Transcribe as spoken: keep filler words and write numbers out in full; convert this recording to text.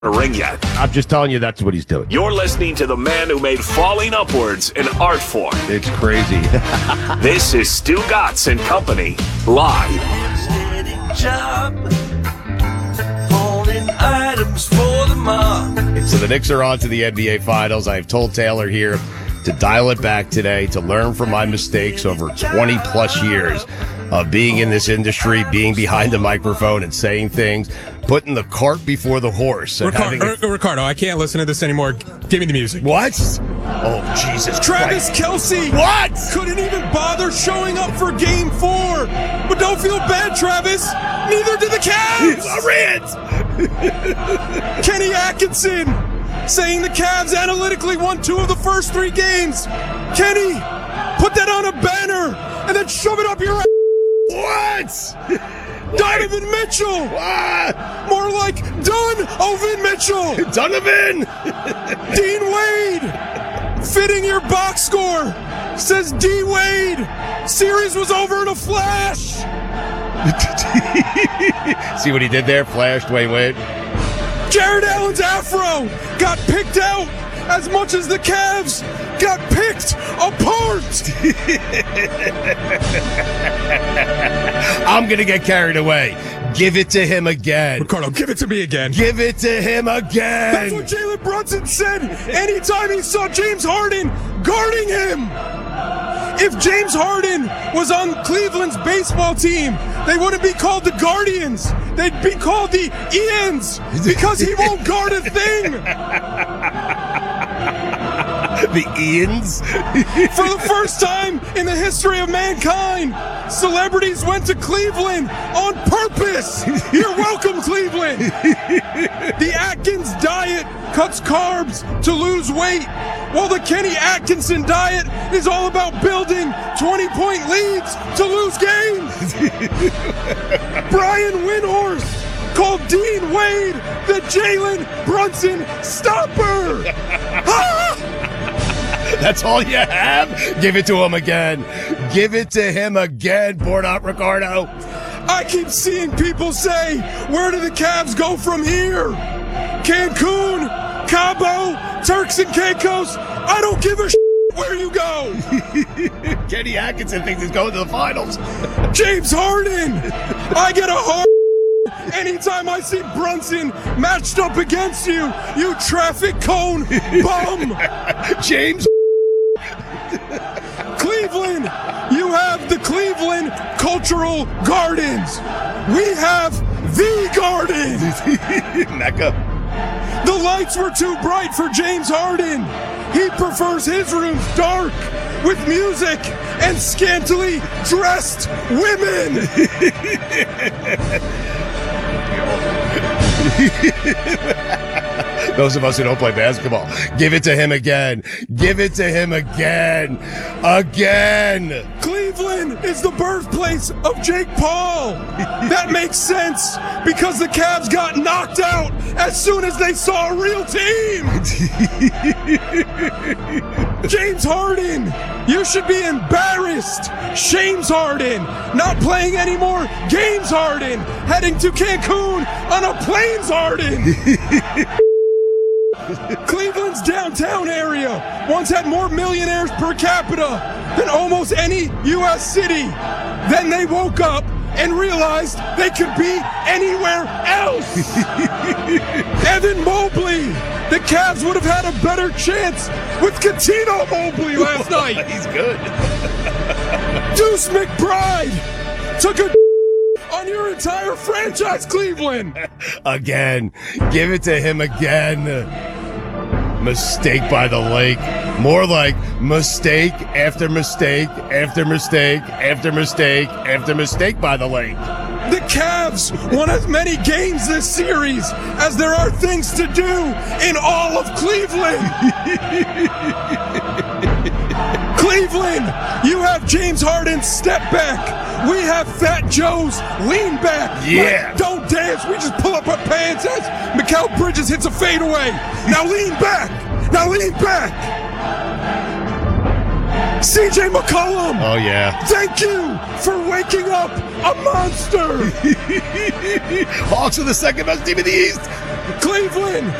a ring yet. I'm just telling you that's what he's doing. You're listening to the man who made falling upwards an art form. It's crazy. This is Stu Gatz and Company, live. Job, holding items for the mob. So the Knicks are on to the N B A Finals. I've told Taylor here to dial it back today, to learn from my mistakes over twenty plus years of being in this industry, being behind the microphone and saying things, putting the cart before the horse. And Ricardo, having a- Ricardo, I can't listen to this anymore. Give me the music. What? Oh, Jesus Travis Christ. Kelce. What? Couldn't even bother showing up for game four. But don't feel bad, Travis. Neither did the Cavs. Rant. Kenny Atkinson saying the Cavs analytically won two of the first three games. Kenny, put that on a banner and then shove it up your ass. What? Donovan Mitchell. What? More like Donovan Mitchell. Donovan. Dean Wade. Fitting your box score. Says D. Wade. Series was over in a flash. See what he did there? Flashed Wayne Wade. Jared Allen's afro got picked out as much as the Cavs got picked apart. I'm going to get carried away. Give it to him again. Ricardo, give it to me again. Give it to him again. That's what Jalen Brunson said anytime he saw James Harden guarding him. If James Harden was on Cleveland's baseball team, they wouldn't be called the Guardians. They'd be called the Ians because he won't guard a thing. The Ians? For the first time in the history of mankind, celebrities went to Cleveland on purpose. You're welcome, Cleveland. The Atkins diet cuts carbs to lose weight, while the Kenny Atkinson diet is all about building twenty-point leads to lose games. Brian Windhorst called Dean Wade the Jalen Brunson stopper. That's all you have? Give it to him again. Give it to him again, Bornot Ricardo. I keep seeing people say, where do the Cavs go from here? Cancun, Cabo, Turks and Caicos. I don't give a shit where you go. Kenny Atkinson thinks he's going to the finals. James Harden. I get a hard anytime I see Brunson matched up against you, you traffic cone bum. James. Cleveland, you have the Cleveland Cultural Gardens. We have the Gardens. Mecca. The lights were too bright for James Harden. He prefers his rooms dark with music and scantily dressed women. Those of us who don't play basketball, give it to him again. Give it to him again. Again. Cleveland is the birthplace of Jake Paul. That makes sense because the Cavs got knocked out as soon as they saw a real team. James Harden, you should be embarrassed. Shames Harden, not playing anymore. Games Harden, heading to Cancun on a planes Harden. Cleveland's downtown area once had more millionaires per capita than almost any U S city. Then they woke up and realized they could be anywhere else. Evan Mobley, the Cavs would have had a better chance with Cuttino Mobley last night. He's good. Deuce McBride took a on your entire franchise, Cleveland. Again. Give it to him again. Mistake by the lake. More like mistake after mistake after mistake after mistake after mistake by the lake. The Cavs won as many games this series as there are things to do in all of Cleveland. Cleveland, you have James Harden's step back. We have Fat Joe's lean back. Yeah. Like, don't dance. We just pull up our pants as Mikal Bridges hits a fadeaway. Now lean back. Now lean back. C J McCollum. Oh, yeah. Thank you for waking up a monster. Hawks are the second best team in the East. Cleveland